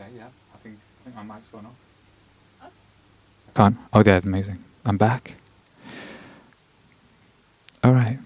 Okay, yeah. I think my mic's gone off. Can't. Oh, that's amazing. I'm back. All right.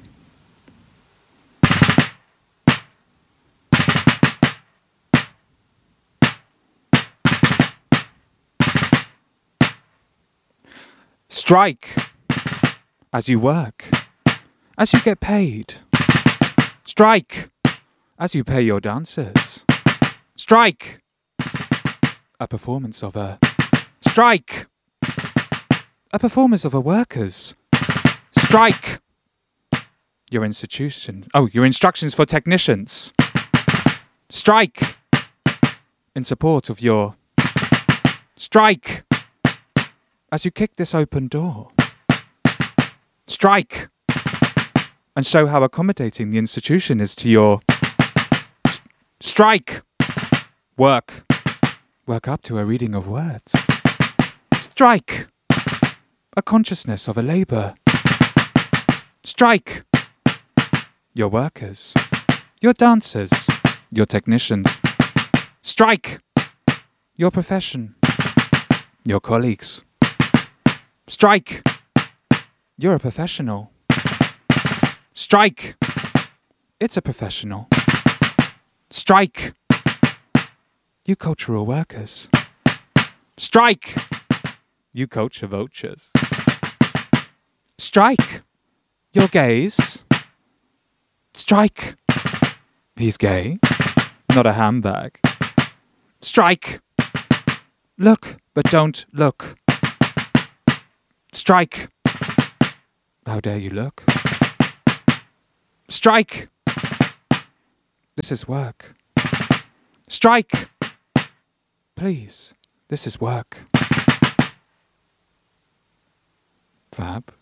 Strike as you work, as you get paid. Strike as you pay your dancers. Strike. A performance of a strike. A performance of a workers. Strike. Your institution. Oh, your instructions for technicians. Strike. In support of your strike. As you kick this open door. Strike. And show how accommodating the institution is to your strike. Work. Work up to a reading of words. Strike. A consciousness of a labour. Strike. Your workers. Your dancers. Your technicians. Strike. Your profession. Your colleagues. Strike. You're a professional. Strike. It's a professional. Strike. You cultural workers. Strike. You culture vultures. Strike. You're gays. Strike. He's gay. Not a handbag. Strike. Look, but don't look. Strike. How dare you look? Strike. This is work. Strike. Please, this is work. Fab.